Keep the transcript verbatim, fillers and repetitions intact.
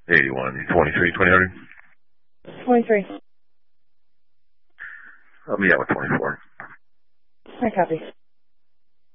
eighty-one, twenty-three, twenty hundred. twenty-three. I'll be out with twenty-four. I copy.